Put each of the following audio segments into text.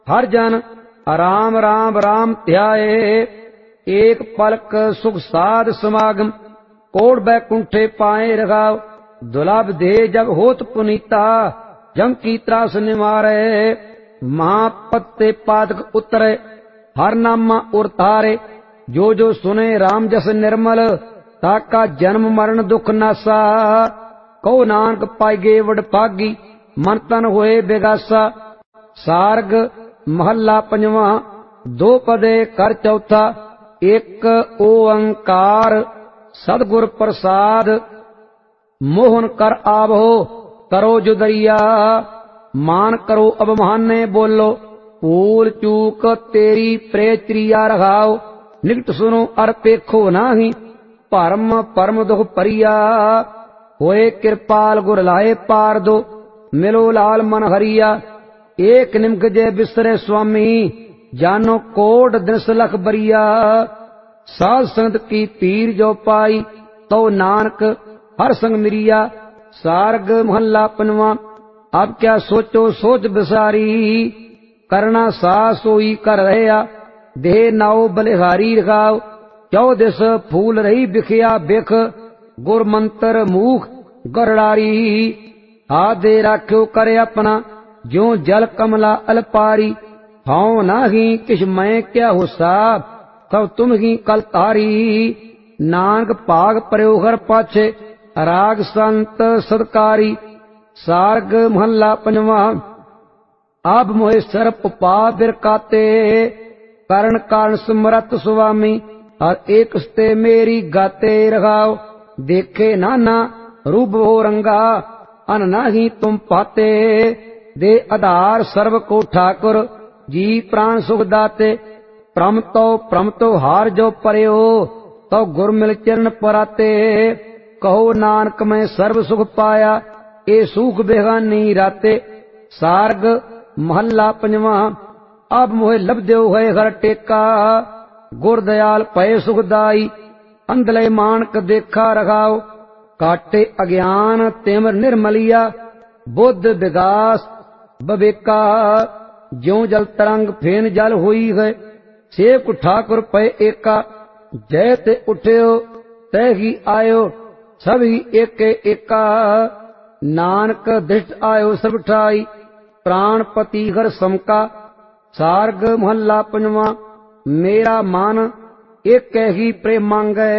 हर जन राम राम राम ध्याए। एक पलक सुख साध समागम, कोट बैकुंठे पाए रघाव। दुलभ दे जब होत पुनीता, जम की त्रास निवारे। महापत्ते पादक उतरे, हर नामा उरतारे। जो जो सुने राम जस निर्मल, ताका जन्म मरण दुख नासा। कहो नानक पाइगे वडभागी, मन तन होए बेगासा। सार्ग महला पंजवा, दो पदे कर चौथा। एक ओंकार सदगुर प्रसाद, मोहन कर आवहो करो जुदरिया। मान करो अब महाने बोलो, भूल चूक तेरी प्रेत्रिया रघाओ। निकट सुनो अर पेखो नाही, भरम परम दुख परिया। होए कृपाल गुर लाए पार दो, मिलो लाल मन हरिया। एक निमक जय बिसरे स्वामी, जानो कोट दिस लख बरिया। साध संगत की तीर जो पाई, तो नानक हर संग मिरिया। सार्ग महला पंजवा, अब क्या सोचो सोच बिसारी। करना सा सोई कर रहया, देह नाओ बलिहारी रखाओ। चौ दिस फूल रही बिखिया बिख, गुर मंत्र मूख गरड़ारी। हाथ दे राख्यो करे अपना, ज्यो जल कमला अलपारी। हाउ नाही किश मैं क्या हुसा, तब तुम ही कल तारी। नानक भाग प्रयोगर पाछे, राग संत सदकारी। सार्ग महला पंजवा, अब मोहे सर्प पा बिरकाते। करण कारण समरत स्वामी, हर एक स्ते मेरी गाते रघाओ। देखे नाना रूप हो रंगा, अन नाही तुम पाते। दे आधार सर्व को ठाकुर, जी प्राण सुख दाते। प्रम तो हार जो परयो, तो गुर मिल चरण पराते। कहो नानक मैं सर्व सुख पाया, ए सुख बेगानी राते। सार्ग महला पंजवा, अब मोहे लभद्यो है हर टेका। गुर दयाल पय सुखदाई, अंधले मानक देखा रखाओ। काटे अज्ञान तिमिर निर्मलिया, बुद्ध विकास बबेका। ज्यो जल तरंग फेन जल हुई है, सेवक ठाकुर पय एका। जय ते उठ्यो तय ही आयो, सभी एके एका। नानक दृष्ट आयो सब ठाई, प्राणपति हर समका। सार्ग महला पंजवा, मेरा मन एक ही प्रेम मांगे।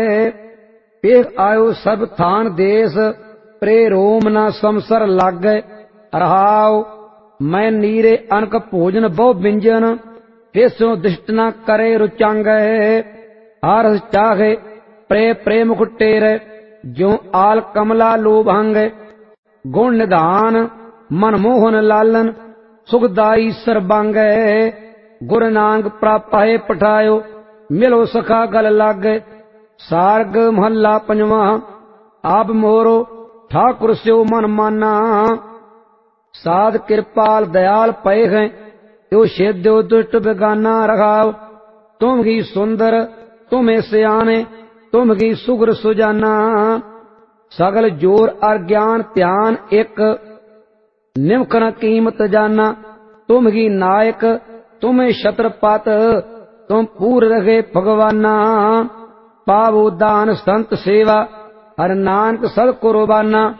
पेख आयो सब थान देश, प्रे रोम न समसर लागे। रहाओ मैं नीरे अनक भोजन बहु व्यंजन, तेसो दृष्ट न करे रुचांगे। हर चाहे प्रे प्रेम कुटेरे, जो आल कमला लोभांगे। गुण निधान मनमोहन लालन, सुखदाई सर्बांगे। गुर नानक प्रापाए पठायो, मिलो सखा गल लागे। सार्ग महला पंजवा, आप मोरो ठाकुर स्यो मन माना। साध कृपाल दयाल पय हैं, यो शेद्यो दुष्ट बेगाना रखाओ। तुम ही सुंदर तुम्हें सियाने, तुम ही सुग्र सुजाना। सगल जोर और ज्ञान ध्यान एक, निमख न कीमत जाना। तुम ही नायक तुम्हें छत्रपत, तुम पूर रहे भगवाना। पावो दान संत सेवा, हर नानक सद कुर्बाना।